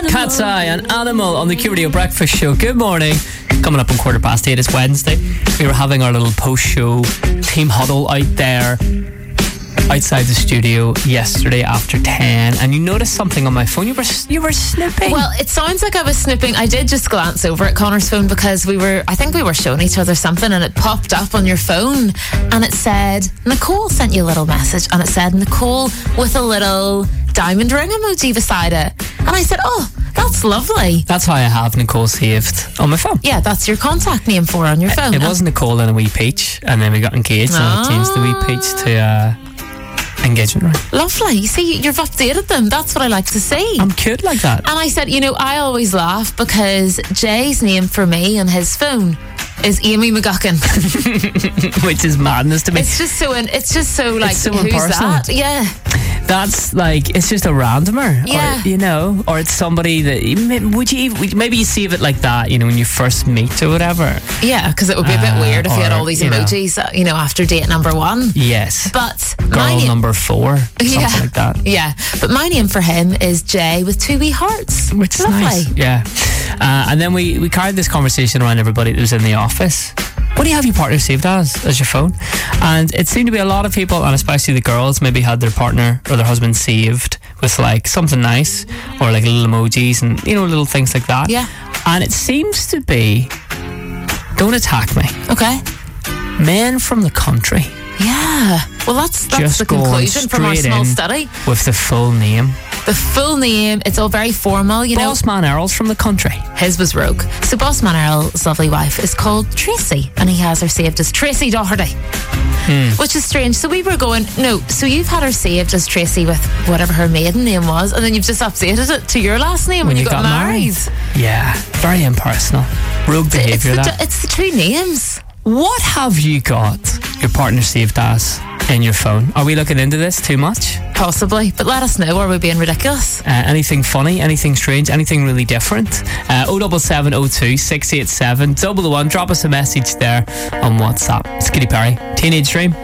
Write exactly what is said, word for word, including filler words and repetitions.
Cat's Eye and Animal on the Q Radio Breakfast Show. Good morning. Coming up on quarter past eight, it's Wednesday. We were having our little post-show team huddle out there outside the studio yesterday after ten, and you noticed something on my phone. You were you were snooping. Well, it sounds like I was snooping. I did just glance over at Connor's phone because we were, I think we were showing each other something, and it popped up on your phone, and it said, Nicole sent you a little message, and it said Nicole with a little diamond ring emoji beside it. And I said, oh, that's lovely. That's how I have Nicole saved on my phone. Yeah, that's your contact name for her on your phone. It, it was Nicole and a wee peach, and then we got engaged, and Ah. I changed the wee peach to uh, engagement ring. Lovely. You see, you've updated them. That's what I like to see. I'm cute like that. And I said, you know, I always laugh because Jay's name for me on his phone is Amy McGuckin. Which is madness to me. It's just so, in, it's just so like, It's so who's impersonal. that? Yeah. That's like, it's just a randomer. Yeah. Or, you know, or it's somebody that, would you even, maybe you save it like that, you know, when you first meet or whatever. Yeah, because it would be a bit Uh, weird if you had or, all these you know. emojis, uh, you know, after date number one. Yes. But Girl my name, number four, something yeah, like that. Yeah, but my name for him is Jay with two wee hearts. Which is Lovely. nice. Yeah. Uh, and then we, we carried this conversation around everybody that was in the office. What do you have your partner saved as, as your phone? And it seemed to be a lot of people, and especially the girls, maybe had their partner or their husband saved with like something nice or like little emojis and, you know, little things like that. Yeah. And it seems to be, don't attack me, Okay. men from the country Yeah. Well, that's that's Just the going conclusion from our straight small in study. with the full name. The full name, it's all very formal, you know. Bossman Earl's from the country. His was Rogue. So Bossman Earl's lovely wife is called Tracy, and he has her saved as Tracy Doherty. Hmm. Which is strange. So we were going, no, so you've had her saved as Tracy with whatever her maiden name was, and then you've just updated it to your last name when, you got, married. Yeah, very impersonal. Rogue It's behaviour, the, that. it's the two names. What have you got your partner saved as in your phone? Are we looking into this too much? Possibly, but let us know. Are we being ridiculous? Uh, anything funny, anything strange, anything really different? Uh, oh seven seven oh two six eight seven double one. Drop us a message there on WhatsApp. It's Katy Perry, Teenage Dream.